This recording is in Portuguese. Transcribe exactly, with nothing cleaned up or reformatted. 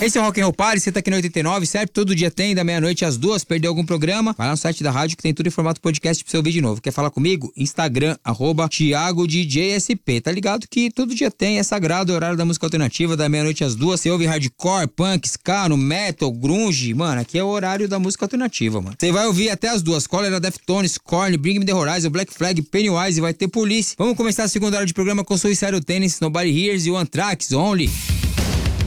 Esse é o Rock and Roll Party, você tá aqui no oitenta e nove, certo? Todo dia tem, da meia-noite às duas. Perdeu algum programa? Vai lá no site da rádio que tem tudo em formato podcast pra você ouvir de novo. Quer falar comigo? Instagram, arroba Thiago D J S P. Tá ligado que todo dia tem, é sagrado, é horário da música alternativa, da meia-noite às duas. Você ouve hardcore, punk, ska, no metal, grunge. Mano, aqui é o horário da música alternativa, mano. Você vai ouvir até as duas. Cólera, Deftones, Korn, Bring Me The Horizon, Black Flag, Pennywise e vai ter Police. Vamos começar a segunda hora de programa com Suicidal Tennis, Nobody Hears e o Anthrax, Only.